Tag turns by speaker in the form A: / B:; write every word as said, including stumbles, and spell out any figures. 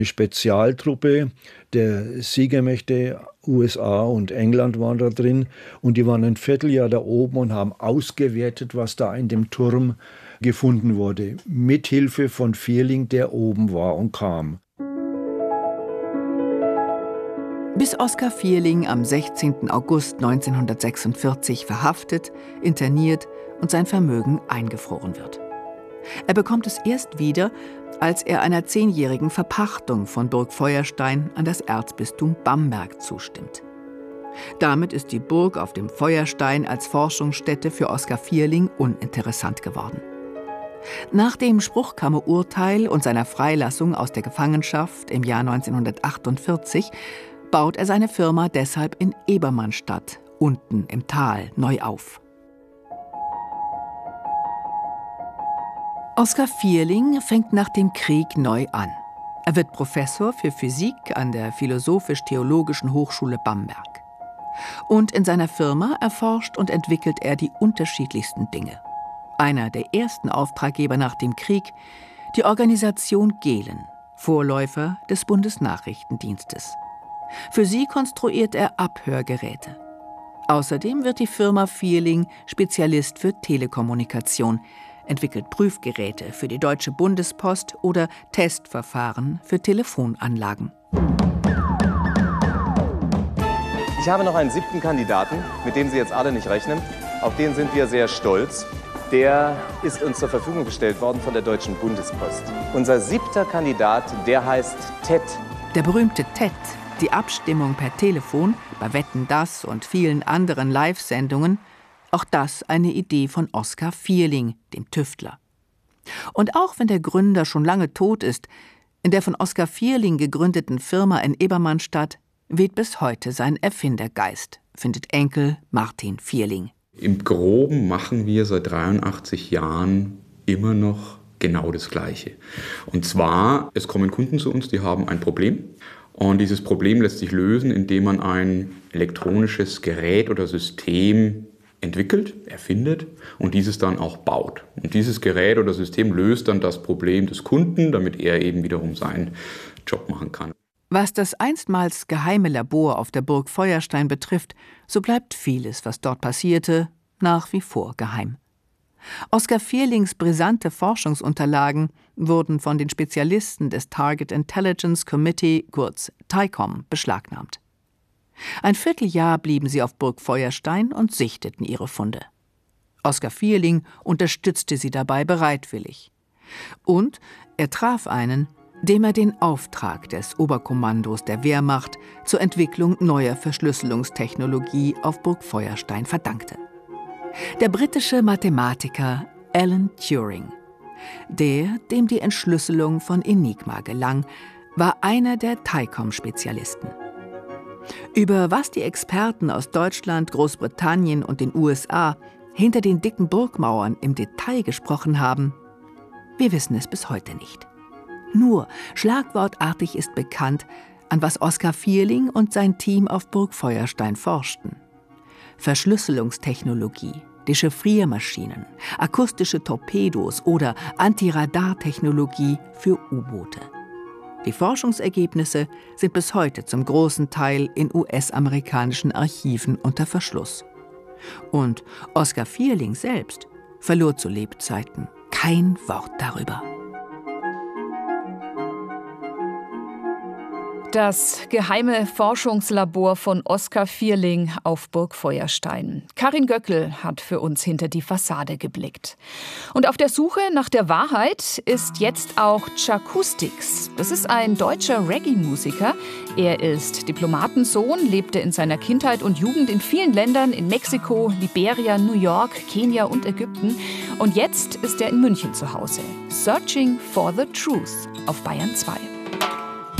A: Die Spezialtruppe der Siegermächte U S A und England waren da drin und die waren ein Vierteljahr da oben und haben ausgewertet, was da in dem Turm gefunden wurde, mithilfe von Vierling, der oben war und kam.
B: Bis Oskar Vierling am sechzehnten August neunzehnhundertsechsundvierzig verhaftet, interniert und sein Vermögen eingefroren wird. Er bekommt es erst wieder, als er einer zehnjährigen Verpachtung von Burg Feuerstein an das Erzbistum Bamberg zustimmt. Damit ist die Burg auf dem Feuerstein als Forschungsstätte für Oskar Vierling uninteressant geworden. Nach dem Spruchkammerurteil und seiner Freilassung aus der Gefangenschaft im Jahr neunzehnhundertachtundvierzig baut er seine Firma deshalb in Ebermannstadt, unten im Tal, neu auf. Oskar Vierling fängt nach dem Krieg neu an. Er wird Professor für Physik an der Philosophisch-Theologischen Hochschule Bamberg. Und in seiner Firma erforscht und entwickelt er die unterschiedlichsten Dinge. Einer der ersten Auftraggeber nach dem Krieg, die Organisation Gehlen, Vorläufer des Bundesnachrichtendienstes. Für sie konstruiert er Abhörgeräte. Außerdem wird die Firma Vierling Spezialist für Telekommunikation, entwickelt Prüfgeräte für die Deutsche Bundespost oder Testverfahren für Telefonanlagen.
C: Ich habe noch einen siebten Kandidaten, mit dem Sie jetzt alle nicht rechnen. Auf den sind wir sehr stolz. Der ist uns zur Verfügung gestellt worden von der Deutschen Bundespost. Unser siebter Kandidat, der heißt T E D.
B: Der berühmte T E D, die Abstimmung per Telefon, bei Wetten, dass und vielen anderen Live-Sendungen, auch das eine Idee von Oskar Vierling, dem Tüftler. Und auch wenn der Gründer schon lange tot ist, in der von Oskar Vierling gegründeten Firma in Ebermannstadt weht bis heute sein Erfindergeist, findet Enkel Martin Vierling.
D: Im Groben machen wir seit dreiundachtzig Jahren immer noch genau das Gleiche. Und zwar, es kommen Kunden zu uns, die haben ein Problem. Und dieses Problem lässt sich lösen, indem man ein elektronisches Gerät oder System entwickelt, erfindet und dieses dann auch baut. Und dieses Gerät oder System löst dann das Problem des Kunden, damit er eben wiederum seinen Job machen kann.
B: Was das einstmals geheime Labor auf der Burg Feuerstein betrifft, so bleibt vieles, was dort passierte, nach wie vor geheim. Oskar Vierlings brisante Forschungsunterlagen wurden von den Spezialisten des Target Intelligence Committee, kurz T I C O M, beschlagnahmt. Ein Vierteljahr blieben sie auf Burg Feuerstein und sichteten ihre Funde. Oskar Vierling unterstützte sie dabei bereitwillig. Und er traf einen, dem er den Auftrag des Oberkommandos der Wehrmacht zur Entwicklung neuer Verschlüsselungstechnologie auf Burg Feuerstein verdankte. Der britische Mathematiker Alan Turing. Der, dem die Entschlüsselung von Enigma gelang, war einer der T I C O M-Spezialisten. Über was die Experten aus Deutschland, Großbritannien und den U S A hinter den dicken Burgmauern im Detail gesprochen haben, wir wissen es bis heute nicht. Nur schlagwortartig ist bekannt, an was Oskar Vierling und sein Team auf Burg Feuerstein forschten. Verschlüsselungstechnologie, Dechiffriermaschinen, akustische Torpedos oder Antiradartechnologie für U-Boote. Die Forschungsergebnisse sind bis heute zum großen Teil in U S-amerikanischen Archiven unter Verschluss. Und Oskar Vierling selbst verlor zu Lebzeiten kein Wort darüber.
E: Das geheime Forschungslabor von Oskar Vierling auf Burg Feuerstein. Karin Göckel hat für uns hinter die Fassade geblickt. Und auf der Suche nach der Wahrheit ist jetzt auch Chakustix. Das ist ein deutscher Reggae-Musiker. Er ist Diplomatensohn, lebte in seiner Kindheit und Jugend in vielen Ländern, in Mexiko, Liberia, New York, Kenia und Ägypten. Und jetzt ist er in München zu Hause. Searching for the Truth auf Bayern zwei.